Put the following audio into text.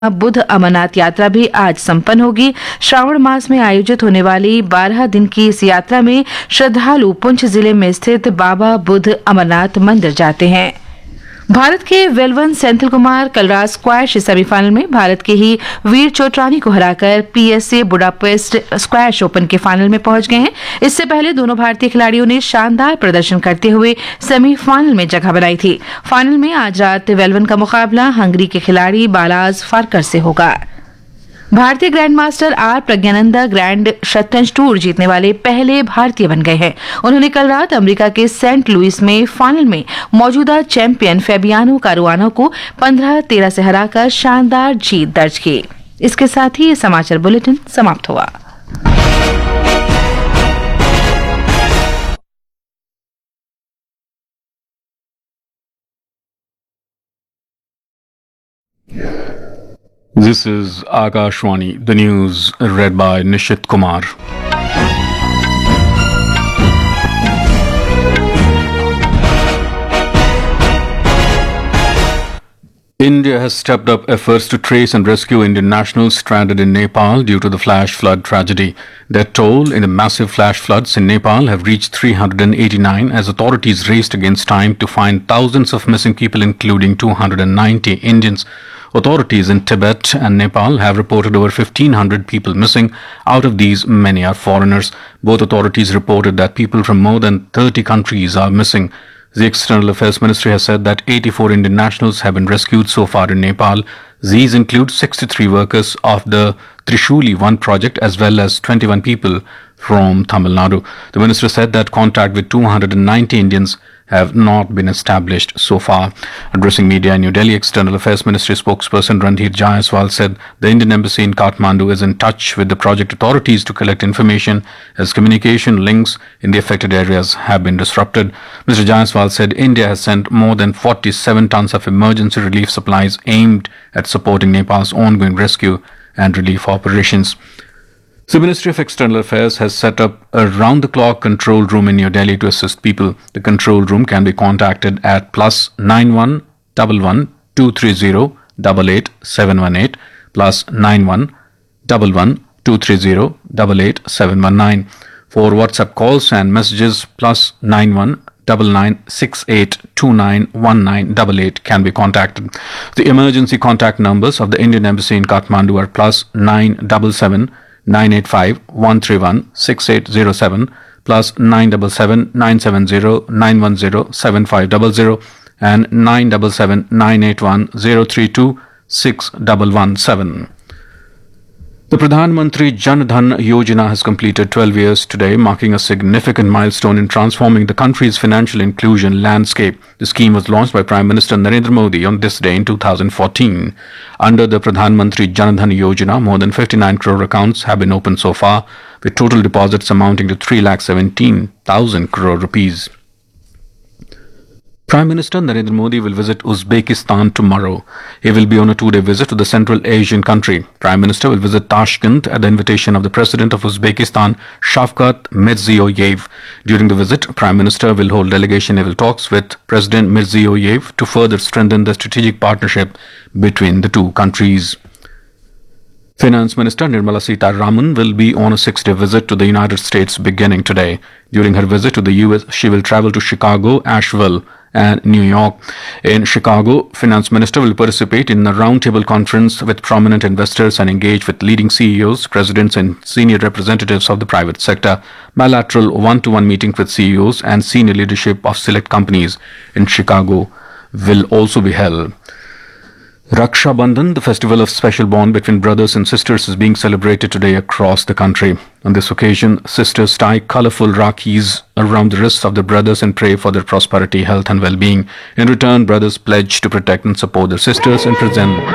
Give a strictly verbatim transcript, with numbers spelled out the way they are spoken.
बुध अमरनाथ यात्रा भी आज संपन्न होगी। श्रावण मास में आयोजित होने वाली बारह दिन की इस यात्रा में श्रद्धालु पुंछ जिले में स्थित बाबा बुध अमरनाथ मंदिर जाते हैं। भारत के वेलवन सेंथिल कुमार कल रात स्क्वैश सेमीफाइनल में भारत के ही वीर चोटरानी को हराकर पीएसए बुडापेस्ट स्क्वैश ओपन के फाइनल में पहुंच गए हैं। इससे पहले दोनों भारतीय खिलाड़ियों ने शानदार प्रदर्शन करते हुए सेमीफाइनल में जगह बनाई थी। फाइनल में आज रात वेलवन का मुकाबला हंगरी के खिलाड़ी बालाज फारकर से होगा। भारतीय grand master are Praggnanandhaa grand शतरंज टूर जीतने वाले पहले भारतीय बन गए हैं। उन्होंने कल रात अमेरिका के सेंट लुइस में फाइनल में मौजूदा चैंपियन फेबियानो कारुआनो को पंद्रह तेरह से हराकर शानदार जीत दर्ज की। इसके साथ ही ये समाचार बुलेटिन समाप्त हुआ। This is Akashwani, the news read by Nishit Kumar. India has stepped up efforts to trace and rescue Indian nationals stranded in Nepal due to the flash flood tragedy. Their toll in the massive flash floods in Nepal have reached three hundred eighty-nine as authorities raced against time to find thousands of missing people, including two hundred ninety Indians. Authorities in Tibet and Nepal have reported over fifteen hundred people missing. Out of these, many are foreigners. Both authorities reported that people from more than thirty countries are missing. The External Affairs Ministry has said that eighty-four Indian nationals have been rescued so far in Nepal. These include sixty-three workers of the Trishuli one project as well as twenty-one people from Tamil Nadu. The minister said that contact with two hundred ninety Indians have not been established so far. Addressing media in New Delhi, External Affairs Ministry spokesperson Randhir Jaiswal said the Indian Embassy in Kathmandu is in touch with the project authorities to collect information as communication links in the affected areas have been disrupted. Mister Jaiswal said India has sent more than forty-seven tons of emergency relief supplies aimed at supporting Nepal's ongoing rescue and relief operations. The Ministry of External Affairs has set up a round-the-clock control room in New Delhi to assist people. The control room can be contacted at plus nine one one one two three zero eight eight seven one eight, plus nine one one one two three zero eight eight seven one nine. For WhatsApp calls and messages, plus nine one nine nine six eight two nine one nine eight eight can be contacted. The emergency contact numbers of the Indian Embassy in Kathmandu are plus nine seven seven nine eight five one three one six eight zero seven, plus nine seven seven nine seven zero nine one zero seven five zero zero and nine seven seven nine eight one zero three two six one one seven. The Pradhan Mantri Jan Dhan Yojana has completed twelve years today, marking a significant milestone in transforming the country's financial inclusion landscape. The scheme was launched by Prime Minister Narendra Modi on this day in two thousand fourteen. Under the Pradhan Mantri Jan Dhan Yojana, more than fifty-nine crore accounts have been opened so far, with total deposits amounting to three lakh seventeen thousand crore rupees. Prime Minister Narendra Modi will visit Uzbekistan tomorrow. He will be on a two-day visit to the Central Asian country. Prime Minister will visit Tashkent at the invitation of the President of Uzbekistan, Shavkat Mirziyoyev. During the visit, Prime Minister will hold delegation-level talks with President Mirziyoyev to further strengthen the strategic partnership between the two countries. Finance Minister Nirmala Sitharaman will be on a six-day visit to the United States beginning today. During her visit to the U S, she will travel to Chicago, Asheville, and New York. In Chicago, Finance Minister will participate in a roundtable conference with prominent investors and engage with leading C E Os, presidents, and senior representatives of the private sector. Bilateral one-to-one meetings with C E Os and senior leadership of select companies in Chicago will also be held. Raksha Bandhan, the festival of special bond between brothers and sisters, is being celebrated today across the country. On this occasion, sisters tie colorful Rakhis around the wrists of their brothers and pray for their prosperity, health and well-being. In return, brothers pledge to protect and support their sisters and present